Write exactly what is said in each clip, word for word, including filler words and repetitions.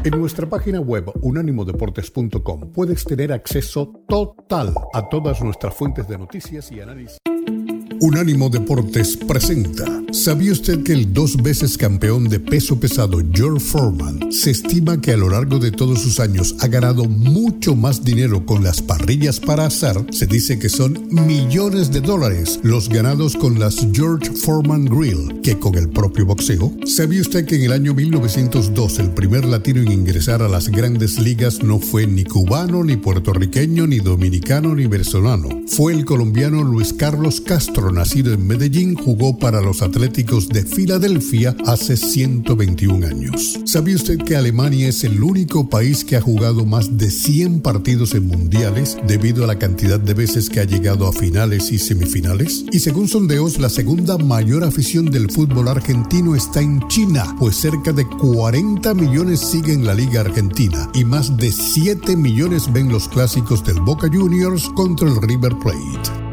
En nuestra página web unánimo deportes punto com puedes tener acceso total a todas nuestras fuentes de noticias y análisis. Unánimo Deportes presenta. ¿Sabía usted que el dos veces campeón de peso pesado George Foreman se estima que a lo largo de todos sus años ha ganado mucho más dinero con las parrillas para asar? Se dice que son millones de dólares los ganados con las George Foreman Grill que con el propio boxeo. ¿Sabía usted que en el año mil novecientos dos el primer latino en ingresar a las grandes ligas no fue ni cubano, ni puertorriqueño, ni dominicano, ni venezolano? Fue el colombiano Luis Carlos Castro, nacido en Medellín, jugó para los Atléticos de Filadelfia hace ciento veintiún años. ¿Sabía usted que Alemania es el único país que ha jugado más de cien partidos en mundiales debido a la cantidad de veces que ha llegado a finales y semifinales? Y según sondeos, la segunda mayor afición del fútbol argentino está en China, pues cerca de cuarenta millones siguen la Liga Argentina y más de siete millones ven los clásicos del Boca Juniors contra el River Plate.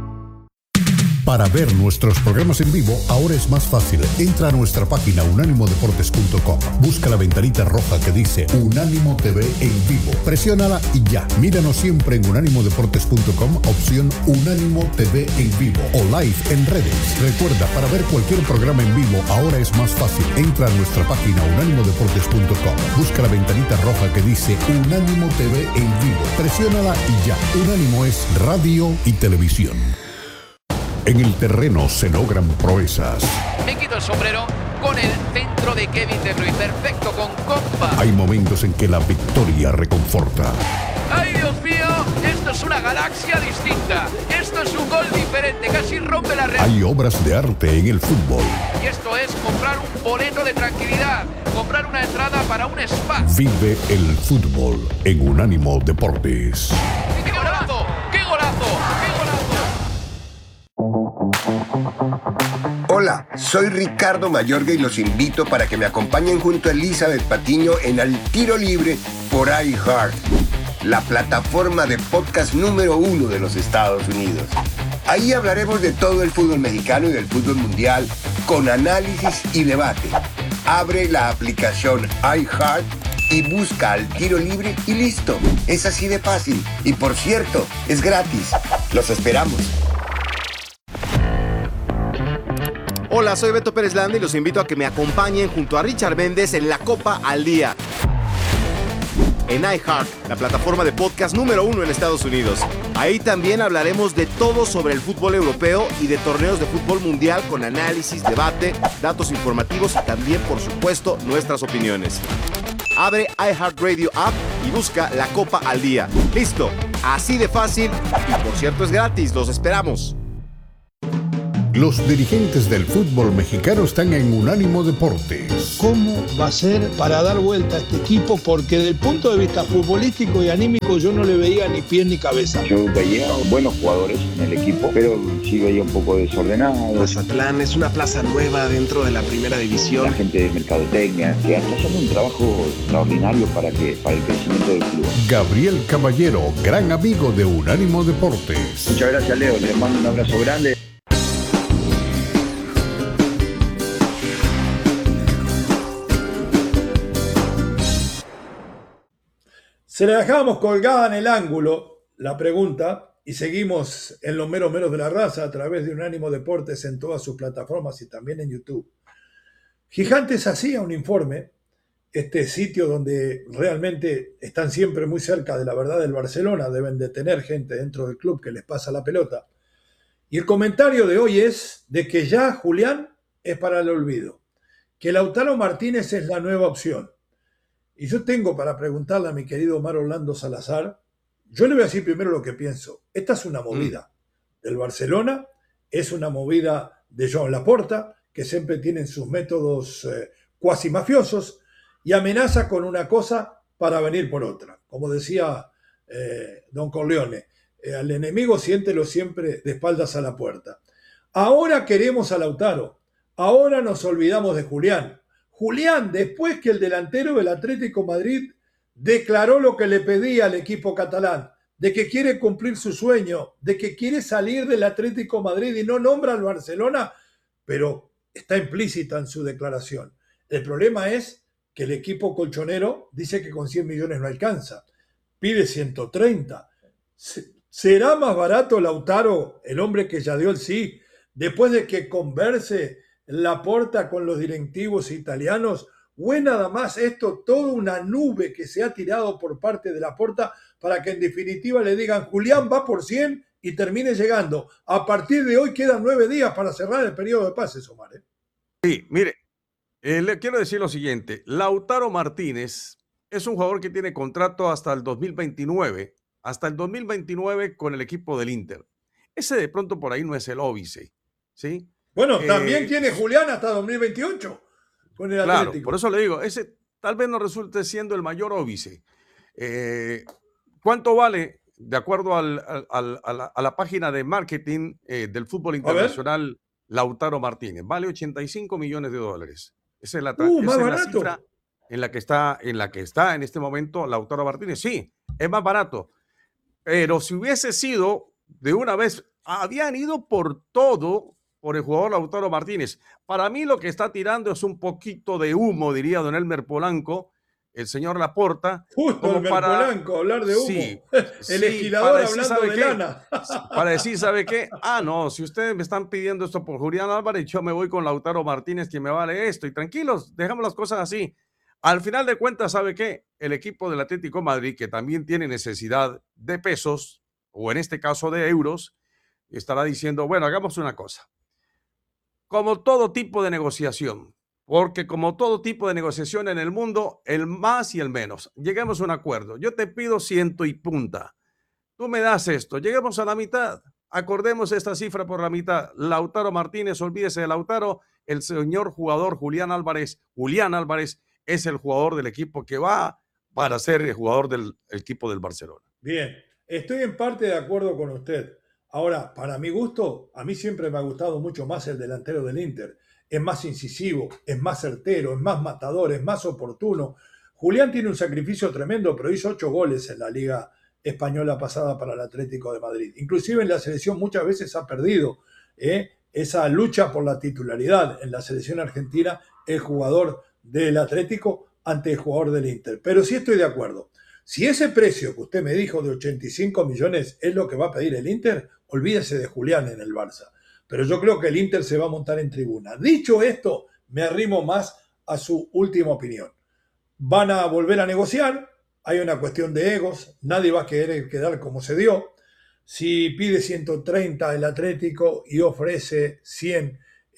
Para ver nuestros programas en vivo, ahora es más fácil. Entra a nuestra página unánimo deportes punto com. Busca la ventanita roja que dice Unánimo T V en vivo. Presiónala y ya. Míranos siempre en unánimo deportes punto com, opción Unánimo T V en vivo o live en redes. Recuerda, para ver cualquier programa en vivo, ahora es más fácil. Entra a nuestra página unánimo deportes punto com. Busca la ventanita roja que dice Unánimo T V en vivo. Presiónala y ya. Unánimo es radio y televisión. En el terreno se logran proezas. Me quito el sombrero con el centro de Kevin De Bruyne, perfecto con compa. Hay momentos en que la victoria reconforta. ¡Ay, Dios mío! Esto es una galaxia distinta. Esto es un gol diferente, casi rompe la red. Hay obras de arte en el fútbol. Y esto es comprar un boleto de tranquilidad, comprar una entrada para un spa. Vive el fútbol en Unánimo Deportes. ¡Qué golazo! ¡Qué golazo! ¡Qué golazo! Hola, soy Ricardo Mayorga y los invito para que me acompañen junto a Elizabeth Patiño en Al Tiro Libre por iHeart, la plataforma de podcast número uno de los Estados Unidos. Ahí hablaremos de todo el fútbol mexicano y del fútbol mundial con análisis y debate. Abre la aplicación iHeart y busca Al Tiro Libre y listo. Es así de fácil. Y por cierto, es gratis. Los esperamos. Hola, soy Beto Pérez Landa y los invito a que me acompañen junto a Richard Méndez en La Copa al Día. En iHeart, la plataforma de podcast número uno en Estados Unidos. Ahí también hablaremos de todo sobre el fútbol europeo y de torneos de fútbol mundial con análisis, debate, datos informativos y también, por supuesto, nuestras opiniones. Abre iHeartRadio App y busca La Copa al Día. ¡Listo! Así de fácil y, por cierto, es gratis. ¡Los esperamos! Los dirigentes del fútbol mexicano están en Unánimo Deportes. ¿Cómo va a ser para dar vuelta a este equipo? Porque desde el punto de vista futbolístico y anímico yo no le veía ni pie ni cabeza. Yo veía buenos jugadores en el equipo, pero sí veía un poco desordenado. Mazatlán es una plaza nueva dentro de la primera división. La gente de mercadotecnia, que está haciendo un trabajo extraordinario para, que, para el crecimiento del club. Gabriel Caballero, gran amigo de Unánimo Deportes. Muchas gracias, Leo. Les mando un abrazo grande. Se la dejamos colgada en el ángulo la pregunta y seguimos en los meros meros de la raza a través de Unánimo Deportes en todas sus plataformas y también en YouTube. Gigantes hacía un informe, este sitio donde realmente están siempre muy cerca de la verdad del Barcelona, deben de tener gente dentro del club que les pasa la pelota. Y el comentario de hoy es de que ya Julián es para el olvido, que Lautaro Martínez es la nueva opción. Y yo tengo para preguntarle a mi querido Omar Orlando Salazar, yo le voy a decir primero lo que pienso. Esta es una movida mm. del Barcelona, es una movida de Joan Laporta, que siempre tienen sus métodos eh, cuasi mafiosos, y amenaza con una cosa para venir por otra. Como decía eh, Don Corleone, eh, al enemigo siéntelo siempre de espaldas a la puerta. Ahora queremos a Lautaro, ahora nos olvidamos de Julián. Julián, después que el delantero del Atlético Madrid declaró lo que le pedía al equipo catalán, de que quiere cumplir su sueño, de que quiere salir del Atlético Madrid y no nombra al Barcelona, pero está implícita en su declaración. El problema es que el equipo colchonero dice que con cien millones no alcanza. Pide ciento treinta. ¿Será más barato Lautaro, el hombre que ya dio el sí, después de que converse Laporta con los directivos italianos? ¿O es nada más esto toda una nube que se ha tirado por parte de Laporta para que en definitiva le digan Julián va por cien y termine llegando? A partir de hoy quedan nueve días para cerrar el periodo de pases, Omar, ¿eh? Sí, mire, eh, le quiero decir lo siguiente. Lautaro Martínez es un jugador que tiene contrato hasta el dos mil veintinueve, hasta el dos mil veintinueve con el equipo del Inter. Ese de pronto por ahí no es el óbice, ¿sí? Bueno, Eh, también tiene Julián hasta dos mil veintiocho con el Claro, Atlético. por eso le digo, ese tal vez no resulte siendo el mayor óbice. Eh, ¿Cuánto vale, de acuerdo al, al, al, a, la, a la página de marketing eh, del fútbol internacional, Lautaro Martínez? Vale ochenta y cinco millones de dólares. Esa es la, Uh, esa más es la barato. cifra en la que está, en la que está en este momento Lautaro Martínez. Sí, es más barato. Pero si hubiese sido de una vez, habían ido por todo por el jugador Lautaro Martínez. Para mí lo que está tirando es un poquito de humo, diría don Elmer Polanco, el señor Laporta. Justo Elmer para, Polanco, hablar de humo. Sí, el sí, esquilador decir, hablando de qué? lana. Para decir, ¿sabe qué? Ah, no, si ustedes me están pidiendo esto por Julián Álvarez, yo me voy con Lautaro Martínez, que me vale esto. Y tranquilos, dejamos las cosas así. Al final de cuentas, ¿sabe qué? El equipo del Atlético de Madrid, que también tiene necesidad de pesos, o en este caso de euros, estará diciendo, bueno, hagamos una cosa. Como todo tipo de negociación, porque como todo tipo de negociación en el mundo, el más y el menos. Lleguemos a un acuerdo. Yo te pido ciento y punta. Tú me das esto. Lleguemos a la mitad. Acordemos esta cifra por la mitad. Lautaro Martínez, olvídese de Lautaro. El señor jugador Julián Álvarez, Julián Álvarez es el jugador del equipo que va para ser el jugador del equipo del Barcelona. Bien, estoy en parte de acuerdo con usted. Ahora, para mi gusto, a mí siempre me ha gustado mucho más el delantero del Inter. Es más incisivo, es más certero, es más matador, es más oportuno. Julián tiene un sacrificio tremendo, pero hizo ocho goles en la Liga Española pasada para el Atlético de Madrid. Inclusive en la selección muchas veces ha perdido ¿eh? esa lucha por la titularidad. En la selección argentina, el jugador del Atlético ante el jugador del Inter. Pero sí estoy de acuerdo. Si ese precio que usted me dijo de ochenta y cinco millones es lo que va a pedir el Inter, olvídese de Julián en el Barça. Pero yo creo que el Inter se va a montar en tribuna. Dicho esto, me arrimo más a su última opinión. Van a volver a negociar, hay una cuestión de egos, nadie va a querer quedar como se dio. Si pide ciento treinta el Atlético y ofrece cien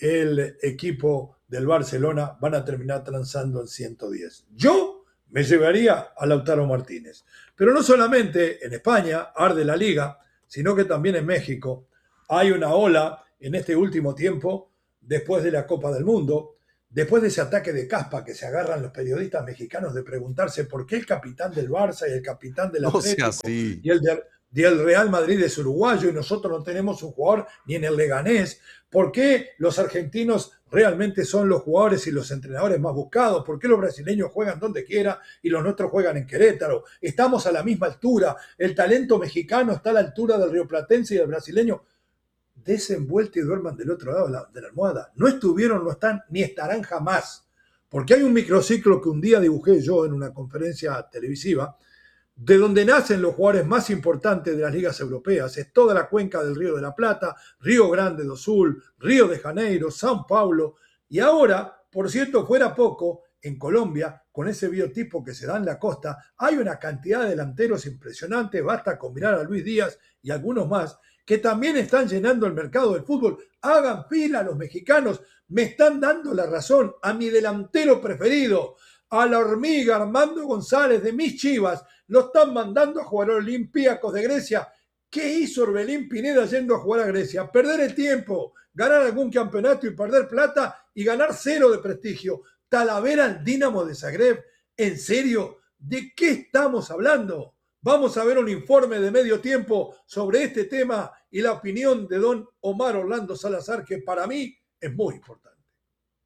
el equipo del Barcelona, van a terminar transando en ciento diez. Yo me llevaría a Lautaro Martínez. Pero no solamente en España arde la liga, sino que también en México hay una ola en este último tiempo, después de la Copa del Mundo, después de ese ataque de caspa que se agarran los periodistas mexicanos de preguntarse por qué el capitán del Barça y el capitán del Atlético no sea así. y el de, y el Real Madrid es uruguayo y nosotros no tenemos un jugador ni en el Leganés. ¿Por qué los argentinos realmente son los jugadores y los entrenadores más buscados? ¿Por qué los brasileños juegan donde quiera y los nuestros juegan en Querétaro? Estamos a la misma altura. El talento mexicano está a la altura del rioplatense y del brasileño. Desenvuelto y duerman del otro lado de la, de la almohada. No estuvieron, no están, ni estarán jamás. Porque hay un microciclo que un día dibujé yo en una conferencia televisiva, de donde nacen los jugadores más importantes de las ligas europeas. Es toda la cuenca del Río de la Plata, Río Grande do Sul, Río de Janeiro, São Paulo. Y ahora, por cierto, fuera poco, en Colombia, con ese biotipo que se da en la costa, hay una cantidad de delanteros impresionante. Basta con mirar a Luis Díaz y algunos más, que también están llenando el mercado del fútbol. Hagan fila los mexicanos. Me están dando la razón a mi delantero preferido, a la hormiga Armando González de mis Chivas. Lo están mandando a jugar a Olympiacos de Grecia. ¿Qué hizo Orbelín Pineda yendo a jugar a Grecia? Perder el tiempo, ganar algún campeonato y perder plata y ganar cero de prestigio. Talavera al Dinamo de Zagreb. ¿En serio? ¿De qué estamos hablando? Vamos a ver un informe de medio tiempo sobre este tema y la opinión de don Omar Orlando Salazar, que para mí es muy importante.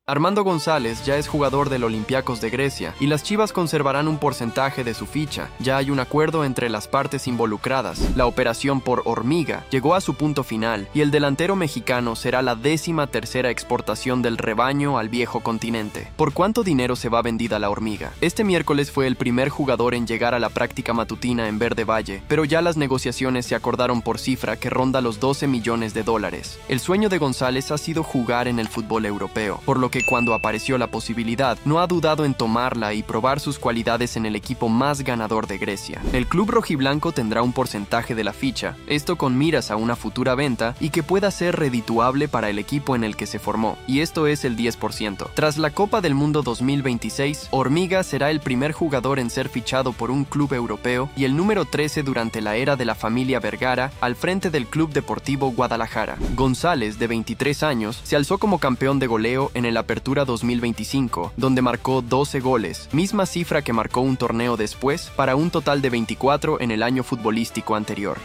Armando González ya es jugador del Olympiacos de Grecia y las Chivas conservarán un porcentaje de su ficha. Ya hay un acuerdo entre las partes involucradas. La operación por Hormiga llegó a su punto final y el delantero mexicano será la décima tercera exportación del rebaño al viejo continente. ¿Por cuánto dinero se va vendida la Hormiga? Este miércoles fue el primer jugador en llegar a la práctica matutina en Verde Valle, pero ya las negociaciones se acordaron por cifra que ronda los doce millones de dólares. El sueño de González ha sido jugar en el fútbol europeo, por lo que que cuando apareció la posibilidad, no ha dudado en tomarla y probar sus cualidades en el equipo más ganador de Grecia. El club rojiblanco tendrá un porcentaje de la ficha, esto con miras a una futura venta y que pueda ser redituable para el equipo en el que se formó, y esto es el diez por ciento. Tras la Copa del Mundo dos mil veintiséis, Hormiga será el primer jugador en ser fichado por un club europeo y el número trece durante la era de la familia Vergara al frente del Club Deportivo Guadalajara. González, de veintitrés años, se alzó como campeón de goleo en el Apertura dos mil veinticinco, donde marcó doce goles, misma cifra que marcó un torneo después, para un total de veinticuatro en el año futbolístico anterior.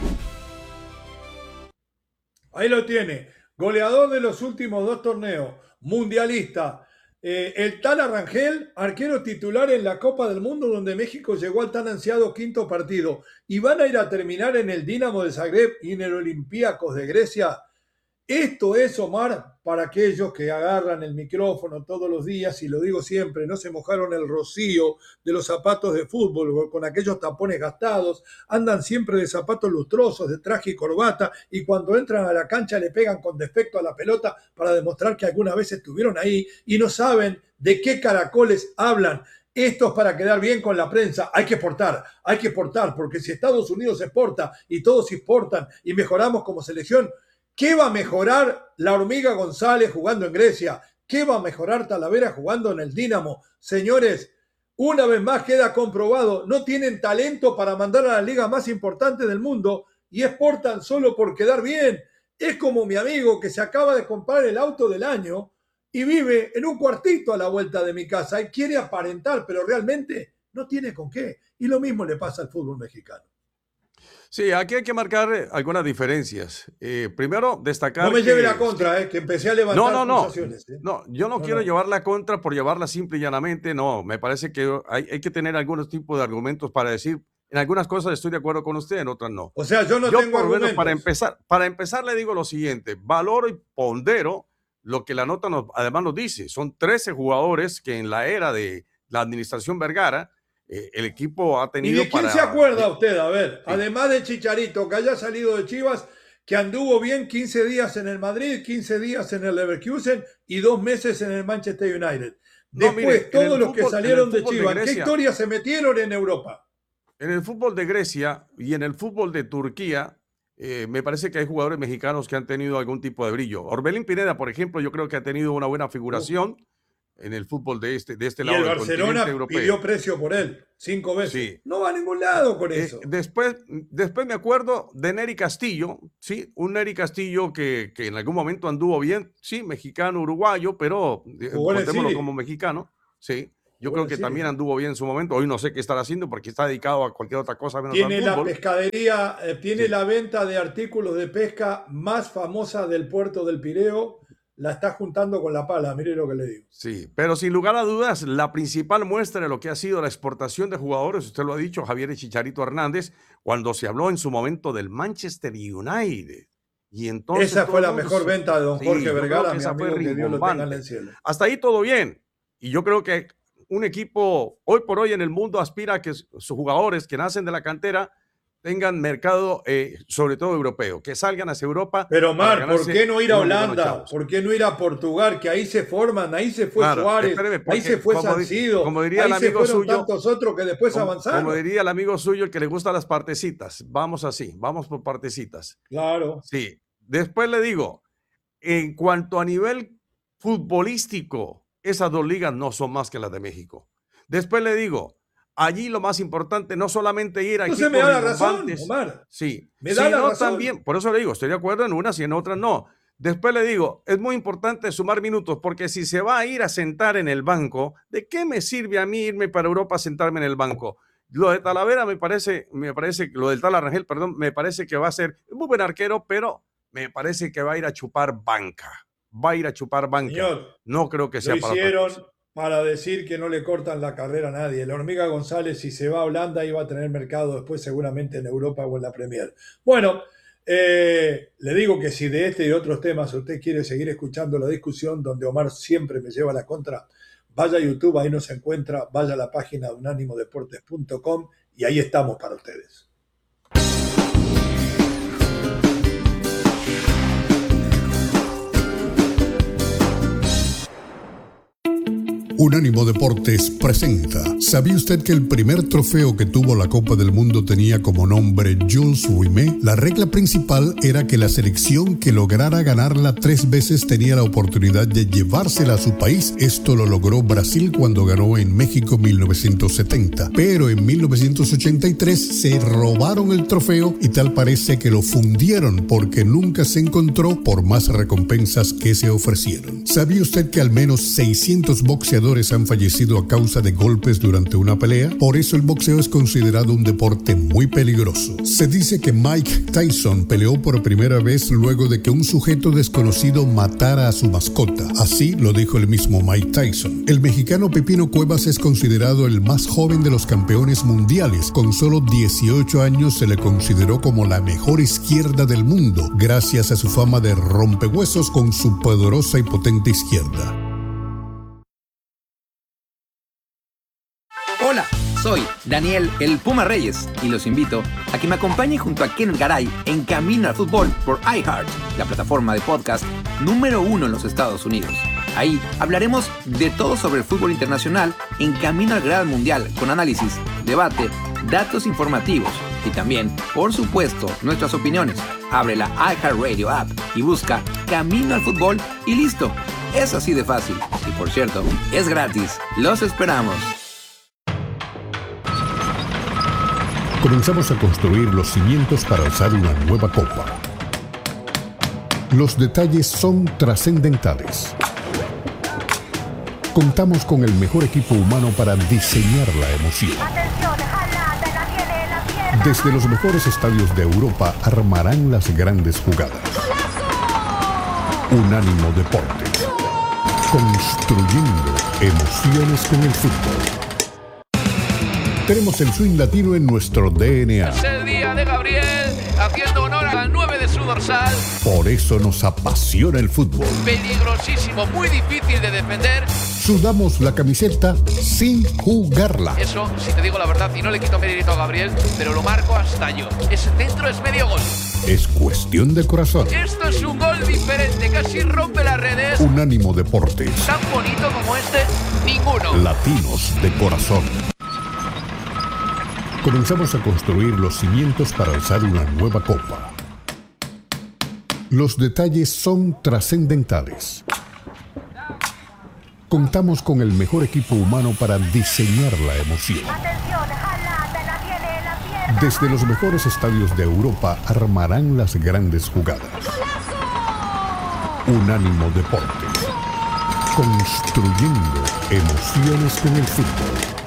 Ahí lo tiene, goleador de los últimos dos torneos, mundialista. Eh, el Tala Rangel, arquero titular en la Copa del Mundo, donde México llegó al tan ansiado quinto partido. Y van a ir a terminar en el Dinamo de Zagreb y en el Olympiacos de Grecia. Esto es, Omar, para aquellos que agarran el micrófono todos los días, y lo digo siempre, no se mojaron el rocío de los zapatos de fútbol con aquellos tapones gastados, andan siempre de zapatos lustrosos, de traje y corbata, y cuando entran a la cancha le pegan con defecto a la pelota para demostrar que alguna vez estuvieron ahí y no saben de qué caracoles hablan. Esto es para quedar bien con la prensa. Hay que exportar, hay que exportar, porque si Estados Unidos exporta y todos exportan y mejoramos como selección, ¿qué va a mejorar la Hormiga González jugando en Grecia? ¿Qué va a mejorar Talavera jugando en el Dinamo? Señores, una vez más queda comprobado, no tienen talento para mandar a la liga más importante del mundo y exportan solo por quedar bien. Es como mi amigo que se acaba de comprar el auto del año y vive en un cuartito a la vuelta de mi casa y quiere aparentar, pero realmente no tiene con qué. Y lo mismo le pasa al fútbol mexicano. Sí, aquí hay que marcar algunas diferencias. Eh, primero, destacar. No me que, lleve la contra, eh, que empecé a levantar no, no, no, acusaciones. Eh. No, yo no, no quiero no. llevar la contra por llevarla simple y llanamente. No, me parece que hay, hay que tener algunos tipos de argumentos para decir. En algunas cosas estoy de acuerdo con usted, en otras no. O sea, yo no yo, tengo por argumentos. Menos, para empezar, para empezar le digo lo siguiente: valoro y pondero lo que la nota nos, además nos dice. Son trece jugadores que en la era de la administración Vergara. Eh, el equipo ha tenido. ¿Y de quién para... se acuerda usted? A ver, sí. Además de Chicharito, que haya salido de Chivas, que anduvo bien quince días en el Madrid, quince días en el Leverkusen y dos meses en el Manchester United. Después, no, mire, todos los fútbol, que salieron de Chivas, ¿en qué historia se metieron en Europa? En el fútbol de Grecia y en el fútbol de Turquía, eh, me parece que hay jugadores mexicanos que han tenido algún tipo de brillo. Orbelín Pineda, por ejemplo, yo creo que ha tenido una buena figuración. Uh. en el fútbol de este, de este y lado el del Barcelona continente europeo. Pidió precio por él, cinco veces. Sí. No va a ningún lado con eso. Eh, después, después me acuerdo de Nery Castillo, ¿sí? Un Nery Castillo que, que en algún momento anduvo bien, sí, mexicano, uruguayo, pero contémoslo como mexicano, sí. Yo creo que sí. También anduvo bien en su momento. Hoy no sé qué estará haciendo porque está dedicado a cualquier otra cosa menos tiene al la fútbol. pescadería, eh, tiene sí. la venta de artículos de pesca más famosa del puerto del Pireo. La está juntando con la pala, mire lo que le digo. Sí, pero sin lugar a dudas, la principal muestra de lo que ha sido la exportación de jugadores, usted lo ha dicho, Javier Chicharito Hernández, cuando se habló en su momento del Manchester United. Y entonces esa fue todos, la mejor venta de don Jorge sí, Vergara, mi esa amigo, fue que Dios lo tenga en el cielo. Hasta ahí todo bien. Y yo creo que un equipo hoy por hoy en el mundo aspira a que sus jugadores que nacen de la cantera tengan mercado, eh, sobre todo europeo, que salgan hacia Europa. Pero Mar, ¿por qué no ir a Holanda? ¿Por qué no ir a Portugal? Que ahí se forman, ahí se fue claro, Suárez, ahí se fue Sancido, como diría ahí el amigo se fueron suyo, tantos otros que después como, avanzaron. Como diría el amigo suyo, el que le gustan las partecitas. Vamos así, vamos por partecitas. Claro. Sí. Después le digo, en cuanto a nivel futbolístico, esas dos ligas no son más que las de México. Después le digo, allí lo más importante, no solamente ir a equipos Entonces me da la razón, Omar. Sí, me da la razón. También, por eso le digo, estoy de acuerdo en unas y en otras no. Después le digo, es muy importante sumar minutos, porque si se va a ir a sentar en el banco, ¿de qué me sirve a mí irme para Europa a sentarme en el banco? Lo de Talavera me parece, me parece, lo del Tala Rangel, perdón, me parece que va a ser un muy buen arquero, pero me parece que va a ir a chupar banca. va a ir a chupar banca. Señor, no creo que sea lo para hicieron otra cosa. para decir que no le cortan la carrera a nadie. La Hormiga González, si se va a Holanda, iba a tener mercado después seguramente en Europa o en la Premier. Bueno, eh, le digo que si de este y otros temas usted quiere seguir escuchando la discusión, donde Omar siempre me lleva la contra, vaya a YouTube, ahí nos encuentra, vaya a la página de unánimo deportes punto com y ahí estamos para ustedes. Unánimo Deportes presenta. ¿Sabía usted que el primer trofeo que tuvo la Copa del Mundo tenía como nombre Jules Rimet? La regla principal era que la selección que lograra ganarla tres veces tenía la oportunidad de llevársela a su país. Esto lo logró Brasil cuando ganó en México en mil novecientos setenta. Pero en mil novecientos ochenta y tres se robaron el trofeo y tal parece que lo fundieron porque nunca se encontró por más recompensas que se ofrecieron. ¿Sabía usted que al menos seiscientos boxeadores han fallecido a causa de golpes durante una pelea? Por eso el boxeo es considerado un deporte muy peligroso. Se dice que Mike Tyson peleó por primera vez luego de que un sujeto desconocido matara a su mascota. Así lo dijo el mismo Mike Tyson. El mexicano Pepino Cuevas es considerado el más joven de los campeones mundiales. Con solo dieciocho años se le consideró como la mejor izquierda del mundo, gracias a su fama de rompehuesos con su poderosa y potente izquierda. Hola, soy Daniel el Puma Reyes y los invito a que me acompañen junto a Kenneth Garay en Camino al Fútbol por iHeart, la plataforma de podcast número uno en los Estados Unidos. Ahí hablaremos de todo sobre el fútbol internacional en Camino al Gran Mundial, con análisis, debate, datos informativos y también, por supuesto, nuestras opiniones. Abre la iHeartRadio app y busca Camino al Fútbol y listo. Es así de fácil. Y por cierto, es gratis. Los esperamos. Comenzamos a construir los cimientos para alzar una nueva copa. Los detalles son trascendentales. Contamos con el mejor equipo humano para diseñar la emoción. Desde los mejores estadios de Europa armarán las grandes jugadas. Unánimo Deportes. Construyendo emociones con el fútbol. Tenemos el swing latino en nuestro D N A. Es el día de Gabriel, haciendo honor al nueve de su dorsal. Por eso nos apasiona el fútbol. Peligrosísimo, muy difícil de defender. Sudamos la camiseta sin jugarla. Eso, si te digo la verdad, y no le quito mérito a Gabriel, pero lo marco hasta yo. Ese centro es medio gol. Es cuestión de corazón. Esto es un gol diferente, casi rompe las redes. Unánimo Deportes. Tan bonito como este, ninguno. Latinos de corazón. Comenzamos a construir los cimientos para alzar una nueva copa. Los detalles son trascendentales. Contamos con el mejor equipo humano para diseñar la emoción. Desde los mejores estadios de Europa armarán las grandes jugadas. Unánimo Deportes. Construyendo emociones con el fútbol.